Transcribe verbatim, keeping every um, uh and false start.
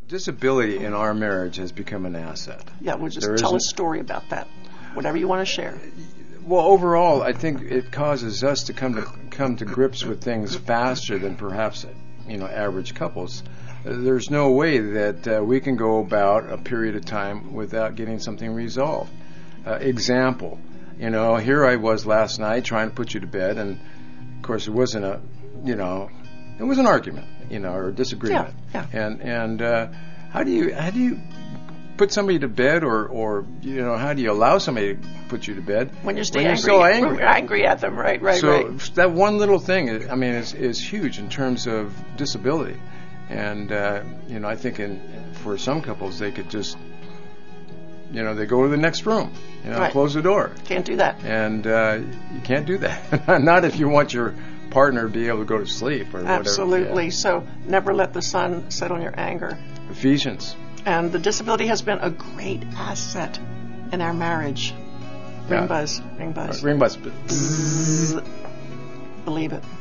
disability in our marriage has become an asset. Yeah, well, just There tell a isn't- story about that. Whatever you want to share. Well, overall, I think it causes us to come to come to grips with things faster than perhaps you know average couples. Uh, There's no way that uh, we can go about a period of time without getting something resolved. Uh, example, you know, here I was last night trying to put you to bed, and of course it wasn't a, you know, it was an argument, you know, or a disagreement. Yeah, yeah. And and uh, how do you how do you put somebody to bed, or, or you know, how do you allow somebody to put you to bed When you're still when angry, you're so angry? When you're angry at them, right, right, so right. that one little thing, I mean, is, is huge in terms of disability. And, uh, you know, I think in, for some couples, they could just, you know, they go to the next room, you know, Right. close the door. Can't do that. And uh, you can't do that. Not if you want your partner to be able to go to sleep or whatever. Absolutely. Yeah. So never let the sun set on your anger. Ephesians. And the disability has been a great asset in our marriage. Ring Yeah. buzz, ring buzz. Ring buzz. Bzzz. Believe it.